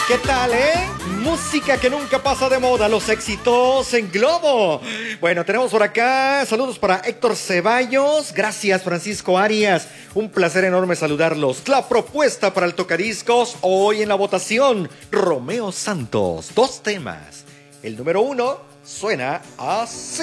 ¿Qué tal, Música que nunca pasa de moda, los éxitos en globo. Bueno, tenemos por acá saludos para Héctor Ceballos. Gracias, Francisco Arias. Un placer enorme saludarlos. La propuesta para el tocadiscos hoy en la votación: Romeo Santos. 2 temas. El número 1 suena así.